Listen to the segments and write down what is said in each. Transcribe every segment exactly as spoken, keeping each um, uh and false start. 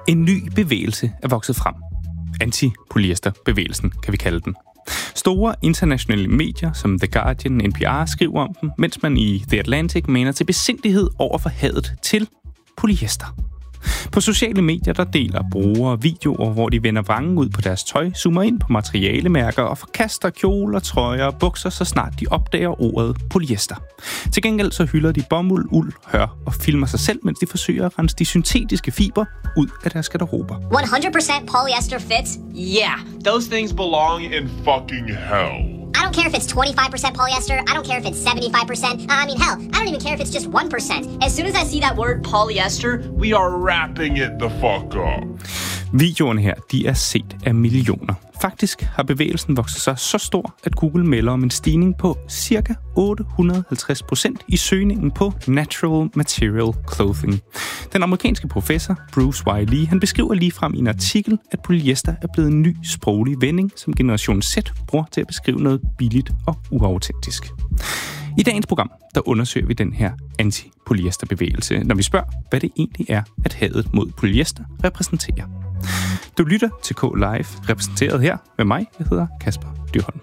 En ny bevægelse er vokset frem. Anti-polyester-bevægelsen, kan vi kalde den. Store internationale medier som The Guardian, N P R skriver om dem, mens man i The Atlantic maner til besindighed over for hadet til polyester. På sociale medier, der deler brugere videoer, hvor de vender vrangen ud på deres tøj, zoomer ind på materialemærker og forkaster kjoler, trøjer og bukser, så snart de opdager ordet polyester. Til gengæld så hylder de bomuld, uld, hør og filmer sig selv, mens de forsøger at rense de syntetiske fiber ud af deres garderober. one hundred percent polyester fits? Yeah, those things belong in fucking hell. I don't care if it's twenty-five percent polyester. I don't care if it's seventy-five percent. I mean, hell, I don't even care if it's just one percent. As soon as I see that word polyester, We are wrapping it the fuck up. Videoerne her, de er set af millioner. Faktisk har bevægelsen vokset sig så stor, at Google melder om en stigning på ca. otte hundrede og halvtreds procent i søgningen på natural material clothing. Den amerikanske professor Bruce Y. Lee, han beskriver ligefrem i en artikel, at polyester er blevet en ny sproglig vending, som Generation Z bruger til at beskrive noget billigt og uautentisk. I dagens program, der undersøger vi den her anti-polyester-bevægelse, når vi spørger, hvad det egentlig er, at hadet mod polyester repræsenterer. Du lytter til K Live, repræsenteret her med mig. Jeg hedder Kasper Dyrholm.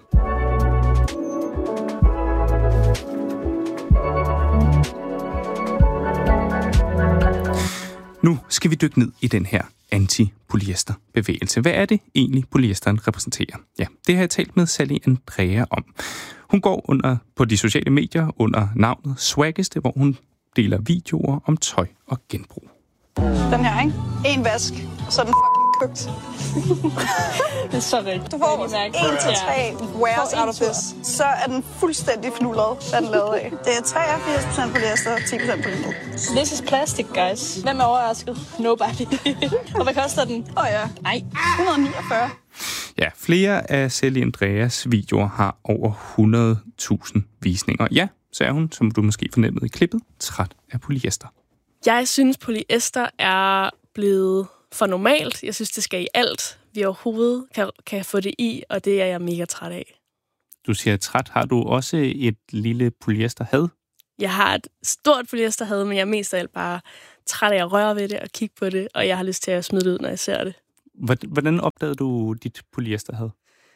Nu skal vi dykke ned i den her anti-polyester-bevægelse. Hvad er det egentlig, polyesteren repræsenterer? Ja, det har jeg talt med Sally Andrea om. Hun går under på de sociale medier under navnet Swaggeste, hvor hun deler videoer om tøj og genbrug. Den her, ikke? En vask, så er den fucking købt. Det er så rigtigt. Du får en til tre wears out of this. Så er den fuldstændig fnullet, hvad den lavet af. Det er treogfirs procent polyester og ti procent polymer. This is plastic, guys. Hvem er overrasket? Nobody. Og hvad koster den? Åh oh, ja. Nej. et hundrede og niogfyrre. Ja, flere af Sally Andreas videoer har over hundrede tusind visninger. Ja, så er hun, som du måske fornemmede i klippet, træt af polyester. Jeg synes, polyester er blevet for normalt. Jeg synes, det skal i alt, vi overhovedet kan, kan få det i, og det er jeg mega træt af. Du siger træt. Har du også et lille polyesterhad? Jeg har et stort polyesterhad, men jeg er mest af alt bare træt af at røre ved det og kigge på det, og jeg har lyst til at smide det ud, når jeg ser det. Hvordan opdagede du dit polyesterhad?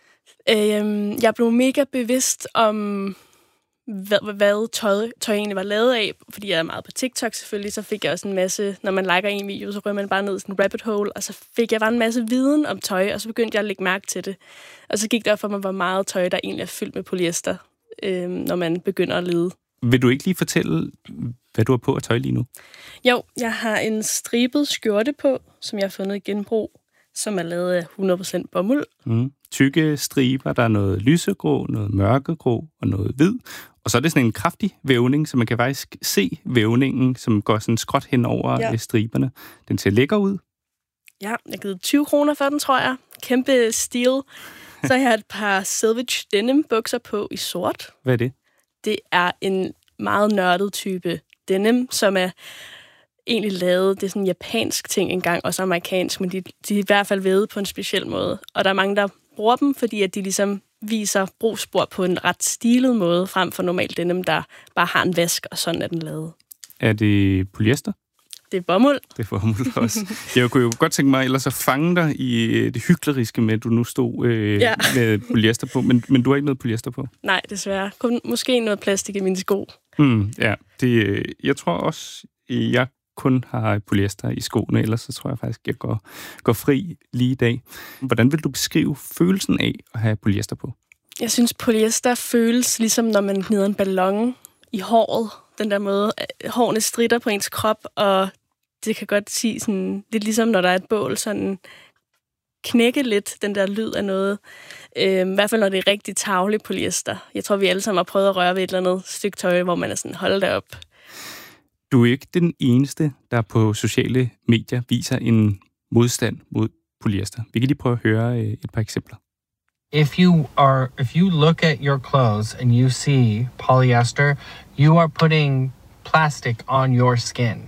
Øhm, jeg blev mega bevidst om, hvad, hvad tøj, tøj egentlig var lavet af, fordi jeg er meget på TikTok selvfølgelig, så fik jeg også en masse, når man liker en video, så rører man bare ned i sådan en rabbit hole, og så fik jeg bare en masse viden om tøj, og så begyndte jeg at lægge mærke til det. Og så gik det op for mig, hvor meget tøj, der egentlig er fyldt med polyester, øhm, når man begynder at lede. Vil du ikke lige fortælle, hvad du har på af tøj lige nu? Jo, jeg har en stribet skjorte på, som jeg har fundet i genbrug, som er lavet af hundrede procent bomuld. Mm. Tykke striber, der er noget lysegrå, noget mørkegrå og noget hvid. Og så er det sådan en kraftig vævning, så man kan faktisk se vævningen, som går sådan skråt hen over ja. striberne. Den ser lækker ud. Ja, jeg har givet tyve kroner for den, tror jeg. Kæmpe stil. Så jeg har et par Selvage denim bukser på i sort. Hvad er det? Det er en meget nørdet type denim, som er egentlig lavet, det er sådan en japansk ting engang, også amerikansk, men de, de er i hvert fald vævet på en speciel måde. Og der er mange, der bruger dem, fordi at de ligesom viser brugsspor på en ret stilet måde, frem for normalt denim, der bare har en vask, og sådan er den lavet. Er det polyester? Det er bomuld. Det er bomuld også. Jeg kunne jo godt tænke mig ellers at fange dig i det hykleriske med, at du nu stod øh, ja. med polyester på, men, men du har ikke noget polyester på? Nej, desværre. Kun, måske noget plastik i mine sko. Mm, ja, det, jeg tror også, jeg kun har polyester i skoene, ellers så tror jeg faktisk, jeg går, går fri lige i dag. Hvordan vil du beskrive følelsen af at have polyester på? Jeg synes, polyester føles ligesom, når man gnider en ballon i håret. Den der måde, hårene stritter på ens krop, og det kan godt sige sådan, lidt ligesom, når der er et bål, sådan knække lidt den der lyd af noget. Øh, I hvert fald, når det er rigtig tarveligt polyester. Jeg tror, vi alle sammen har prøvet at røre ved et eller andet stykke tøj, hvor man er sådan, hold da op. Du er ikke den eneste, der på sociale medier viser en modstand mod polyester. Vi kan lige prøve at høre et par eksempler. If you are, if you look at your clothes and you see polyester, you are putting plastic on your skin.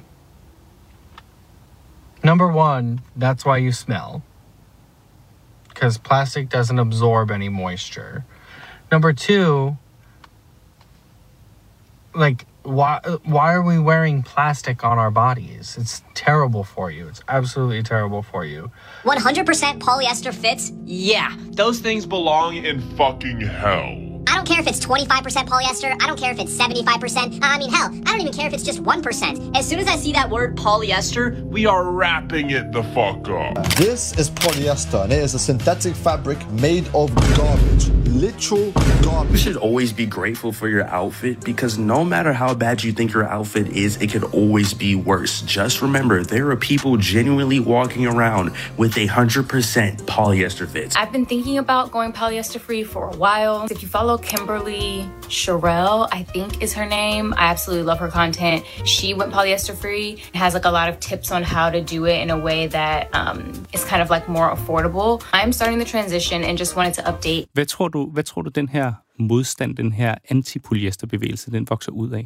Number one, that's why you smell. Because plastic doesn't absorb any moisture. Number two, like, why why are we wearing plastic on our bodies? It's terrible for you. It's absolutely terrible for you. one hundred percent polyester fits? Yeah, those things belong in fucking hell. I don't care if it's twenty-five percent polyester. I don't care if it's seventy-five percent. I mean, hell, I don't even care if it's just one percent. As soon as I see that word polyester, We are wrapping it the fuck up. This is polyester, and it is a synthetic fabric made of garbage. Literal garbage. You should always be grateful for your outfit because no matter how bad you think your outfit is, it could always be worse. Just remember, there are people genuinely walking around with a one hundred percent polyester fits. I've been thinking about going polyester free for a while. If you follow Kimberly Sherrill, I think is her name, I absolutely love her content. She went polyester free and has like a lot of tips on how to do it in a way that um, is kind of like more affordable. I'm starting the transition and just wanted to update. Hvad tror du, hvad tror du den her modstand, den her anti-polyesterbevægelse, den vokser ud af?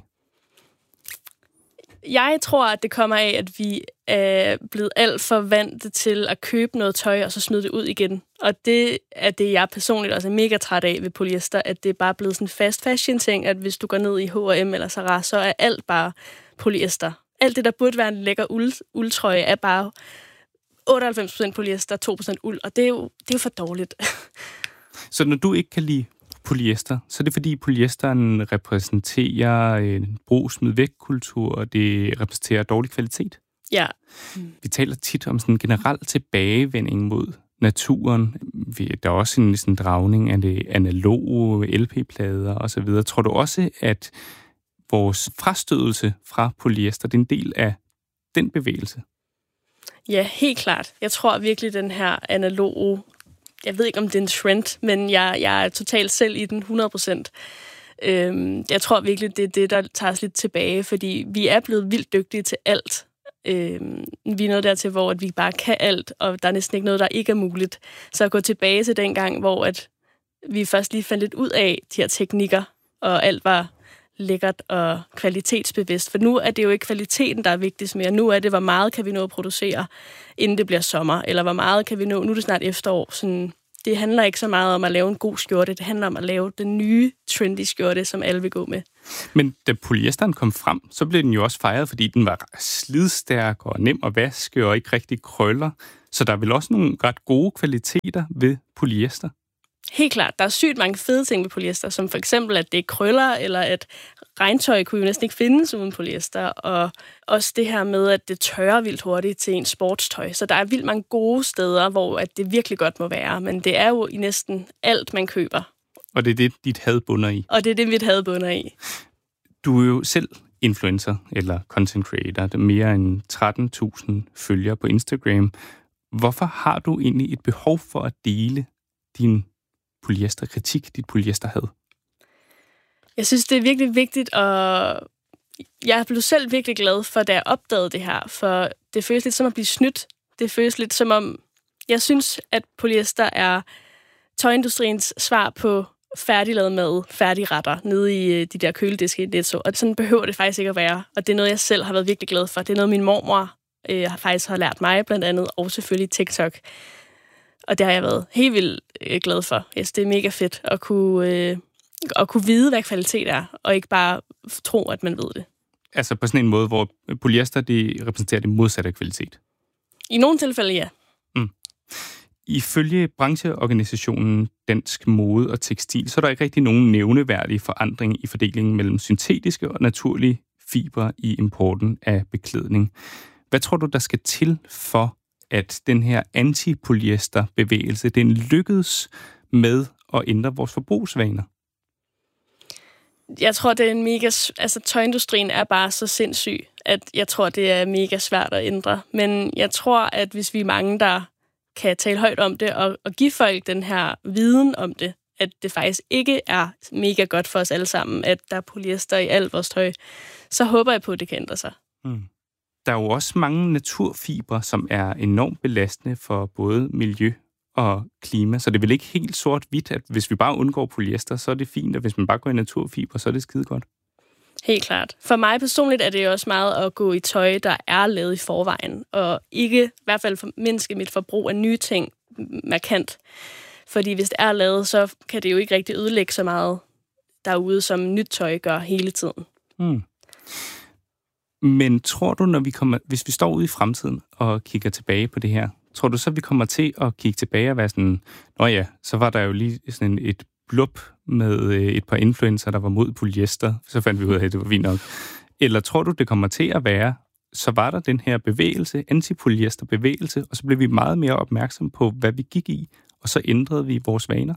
Jeg tror, at det kommer af, at vi er blevet alt for vant til at købe noget tøj, og så smide det ud igen. Og det er det, jeg personligt også er mega træt af ved polyester, at det er bare blevet sådan en fast fashion-ting, at hvis du går ned i H og M eller Zara, så er alt bare polyester. Alt det, der burde være en lækker uld, uldtrøje, er bare otteoghalvfems procent polyester, to procent uld, og det er jo, det er jo for dårligt. Så når du ikke kan lide polyester, så er det fordi polyesteren repræsenterer en brug-smid-væk-kultur, og det repræsenterer dårlig kvalitet. Ja. Vi taler tit om sådan en generel tilbagevending mod naturen. Der er også en sådan dragning af det analoge L P-plader osv. Tror du også, at vores frastødelse fra polyester, det er en del af den bevægelse? Ja, helt klart. Jeg tror virkelig, den her analoge, jeg ved ikke, om det er en trend, men jeg, jeg er totalt selv i den hundrede procent. Øhm, jeg tror virkelig, det er det, der tager os lidt tilbage, fordi vi er blevet vildt dygtige til alt. Øhm, vi er nået dertil, hvor at vi bare kan alt, og der er næsten ikke noget, der ikke er muligt. Så at gå tilbage til den gang, hvor at vi først lige fandt lidt ud af de her teknikker, og alt var lækkert og kvalitetsbevidst. For nu er det jo ikke kvaliteten, der er vigtigst mere. Nu er det, hvor meget kan vi nå at producere, inden det bliver sommer, eller hvor meget kan vi nå, nu er det snart efterår. Sådan, det handler ikke så meget om at lave en god skjorte, det handler om at lave den nye trendy skjorte, som alle vil gå med. Men da polyesteren kom frem, så blev den jo også fejret, fordi den var slidstærk og nem at vaske og ikke rigtig krøller. Så der er vel også nogle ret gode kvaliteter ved polyester. Helt klart. Der er sygt mange fede ting ved polyester, som for eksempel, at det ikke krøller, eller at regntøj kunne jo næsten ikke findes uden polyester, og også det her med, at det tørrer vildt hurtigt til en sportstøj. Så der er vildt mange gode steder, hvor at det virkelig godt må være, men det er jo i næsten alt, man køber. Og det er det, dit had bunder i. Og det er det, mit had bunder i. Du er jo selv influencer eller content creator. Der er mere end tretten tusind følgere på Instagram. Hvorfor har du egentlig et behov for at dele din polyesterkritik, dit polyesterhad? Jeg synes, det er virkelig vigtigt, og jeg blev selv virkelig glad for, da jeg opdagede det her, for det føles lidt som at blive snydt. Det føles lidt som om, jeg synes, at polyester er tøjindustriens svar på færdiglavet mad, færdigretter, nede i de der kølediske i Netto. Og sådan behøver det faktisk ikke at være. Og det er noget, jeg selv har været virkelig glad for. Det er noget, min mormor øh, faktisk har lært mig, blandt andet, og selvfølgelig TikTok. Og det har jeg været helt vildt øh, glad for. Jeg synes, det er mega fedt at kunne, øh, at kunne vide, hvad kvalitet er, og ikke bare tro, at man ved det. Altså på sådan en måde, hvor polyester, det repræsenterer det modsatte af kvalitet? I nogle tilfælde, ja. Mm. Ifølge brancheorganisationen Dansk Mode og Tekstil, så er der ikke rigtig nogen nævneværdig forandring i fordelingen mellem syntetiske og naturlige fibre i importen af beklædning. Hvad tror du, der skal til for, at den her anti-polyester-bevægelse, den lykkedes med at ændre vores forbrugsvaner? Jeg tror, det er en mega... Altså, tøjindustrien er bare så sindssyg, at jeg tror, det er mega svært at ændre. Men jeg tror, at hvis vi er mange, der kan tale højt om det, og, og give folk den her viden om det, at det faktisk ikke er mega godt for os alle sammen, at der er polyester i alt vores tøj, så håber jeg på, at det kan ændre sig. Mm. Der er jo også mange naturfibre, som er enormt belastende for både miljø og klima, så det er vel ikke helt sort-hvidt, at hvis vi bare undgår polyester, så er det fint, og hvis man bare går i naturfibre, så er det skide godt. Helt klart. For mig personligt er det også meget at gå i tøj, der er lavet i forvejen, og ikke i hvert fald mindske mit forbrug af nye ting markant. Fordi hvis det er lavet, så kan det jo ikke rigtig ødelægge så meget derude, som nyt tøj gør hele tiden. Mm. Men tror du, når vi kommer, hvis vi står ude i fremtiden og kigger tilbage på det her, tror du så, vi kommer til at kigge tilbage og være sådan, nå ja, så var der jo lige sådan et blub med et par influencer, der var mod polyester, så fandt vi ud af, at det var fint nok. Eller tror du, det kommer til at være, så var der den her bevægelse, anti-polyester bevægelse, og så blev vi meget mere opmærksomme på, hvad vi gik i, og så ændrede vi vores vaner?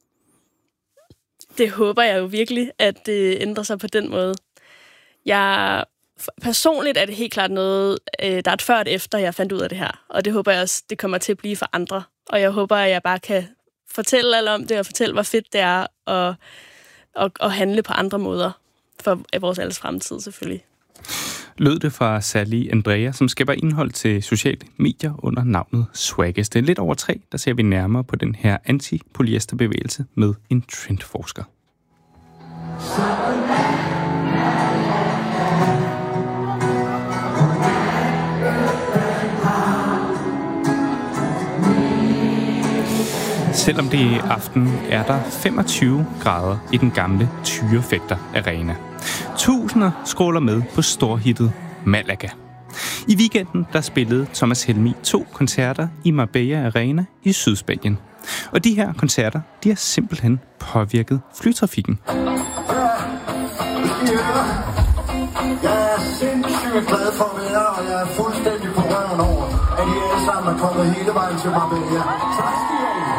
Det håber jeg jo virkelig, at det ændrer sig på den måde. Jeg personligt er det helt klart noget, der er et før og et efter, jeg fandt ud af det her. Og det håber jeg også, det kommer til at blive for andre. Og jeg håber, at jeg bare kan fortælle alle om det, og fortælle, hvor fedt det er, og, og, og handle på andre måder for vores alles fremtid, selvfølgelig. Lød det fra Sally Andrea, som skaber indhold til sociale medier under navnet Swaggest. Det er lidt over tre, der ser vi nærmere på den her anti-polyesterbevægelse med en trendforsker. Selvom det er aften, er der femogtyve grader i den gamle Tyrefægter Arena. Tusinder skråler med på storhittet Malaga. I weekenden der spillede Thomas Helmig to koncerter i Marbella Arena i Sydspanien. Og de her koncerter, de har simpelthen påvirket flytrafikken. Jeg er sindssygt glad for at være, og jeg er fuldstændig på røven over, at I alle sammen er kommet hele vejen til Marbella. Tak skal I have.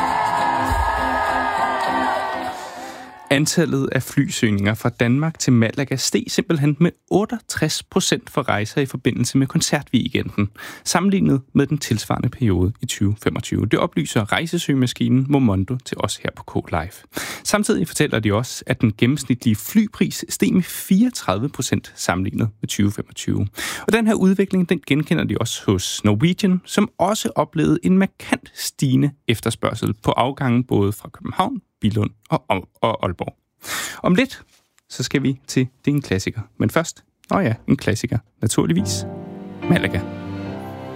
Antallet af flysøgninger fra Danmark til Malaga steg simpelthen med otteogtres procent for rejser i forbindelse med koncertweekenden, sammenlignet med den tilsvarende periode i tyve femogtyve. Det oplyser rejsesøgemaskinen Momondo til os her på K-Live. Samtidig fortæller de også, at den gennemsnitlige flypris steg med fireogtredive procent sammenlignet med tyve femogtyve. Og den her udvikling, den genkender de også hos Norwegian, som også oplevede en markant stigende efterspørgsel på afgangen både fra København, Billund og, og Aalborg. Om lidt, så skal vi til Det er en klassiker. Men først, åh ja, en klassiker, naturligvis, Malaga.